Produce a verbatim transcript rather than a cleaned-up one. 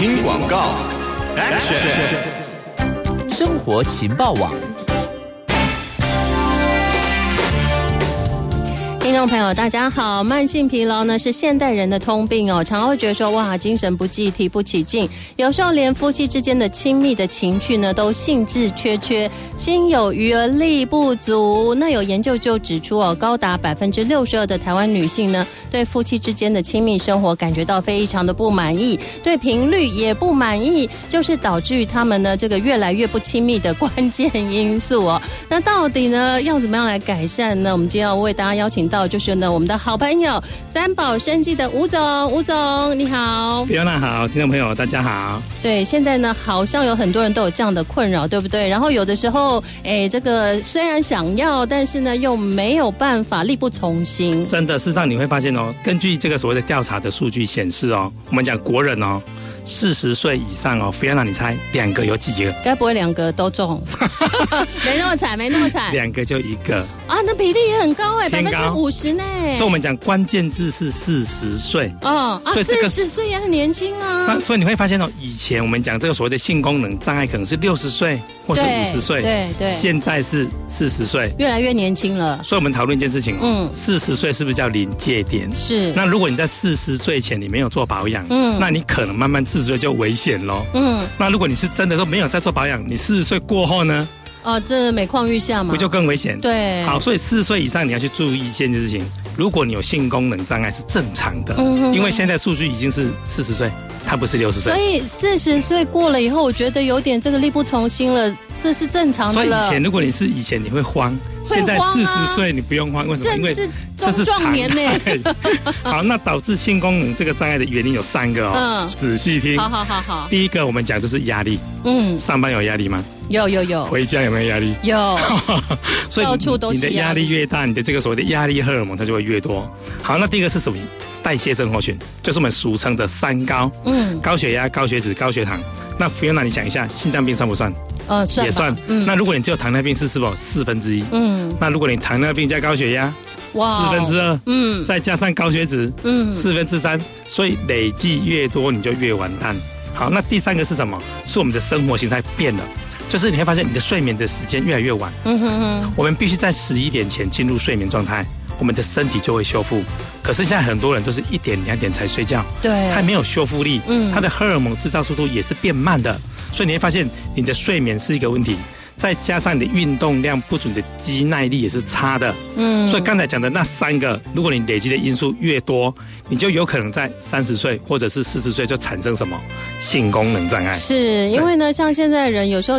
听广告 ，Action！ 生活情报网。 听众朋友大家好，慢性疲劳呢是现代人的通病哦，常会觉得说哇精神不济，提不起劲，有时候连夫妻之间的亲密的情趣呢都兴致缺缺，心有余而力不足。那有研究就指出哦，高达百分之六十二的台湾女性呢对夫妻之间的亲密生活感觉到非常的不满意，对频率也不满意，就是导致于他们呢这个越来越不亲密的关键因素哦。那到底呢要怎么样来改善呢？我们今天要为大家邀请到就是呢我们的好朋友三宝生技的吴总，吴总你好。 Fiona好，听众朋友大家好。 对，现在呢好像有很多人都有这样的困扰，对不对？然后有的时候哎，这个虽然想要，但是呢又没有办法，力不从心。 真的，事实上你会发现哦，根据这个所谓的调查的数据显示哦，我们讲国人哦四十岁以上哦 ，Fiona 你猜两个有几个？ 该不会两个都中？没那么惨，没那么惨。 两个就一个啊，那比例也很高哎，百分之五十呢。 所以我们讲关键字是四十岁哦，啊，四十岁也很年轻啊。 那所以你会发现哦，以前我们讲这个所谓的性功能障碍可能是六十岁或是五十岁， 对对， 现在是四十岁， 越来越年轻了。 所以我们讨论一件事情，嗯，四十岁是不是叫临界点？ 是。 那如果你在四十岁前你没有做保养，嗯，那你可能慢慢四十岁就危险咯。嗯，那如果你是真的都没有在做保养，你四十岁过后呢？ 哦，这每况愈下嘛， 不就更危险？ 对。 好，所以四十岁以上你要去注意一件事情，如果你有性功能障碍是正常的，嗯，因为现在数据已经是四十岁，它不是六十岁。 所以四十岁过了以后，我觉得有点这个力不从心了，这是正常的了。 所以以前如果你是以前你会慌，现在四十岁你不用慌，为什么？因为这是壮年呢。 好，那导致性功能这个障碍的原因有三个哦，嗯，仔细听。 好好好好。 第一个我们讲就是压力，嗯，上班有压力吗？ 有有有。 回家有没有压力？ 有。 所以到处都是你的压力越大，你的这个所谓的压力荷尔蒙它就会越多。好，那第一个是什么？代谢症候群，就是我们俗称的三高，嗯，高血压、高血脂、高血糖。那 Fiona 你想一下，心脏病算不算？ 呃，算也算。嗯，那如果你只有糖尿病是是否四分之一？嗯，那如果你糖尿病加高血压，哇，四分之二，嗯，再加上高血脂，嗯，四分之三，所以累计越多你就越完蛋。好，那第三个是什么？是我们的生活形态变了，就是你会发现你的睡眠的时间越来越晚。嗯哼哼，我们必须在十一点前进入睡眠状态，我们的身体就会修复。可是现在很多人都是一点两点才睡觉， 对， 它没有修复力，嗯，它的荷尔蒙制造速度也是变慢的，所以你会发现你的睡眠是一个问题。再加上你的运动量不足，你的肌耐力也是差的。嗯，所以刚才讲的那三个，如果你累积的因素越多，你就有可能在三十岁或者是四十岁就产生什么性功能障碍。 是因为呢，像现在人有时候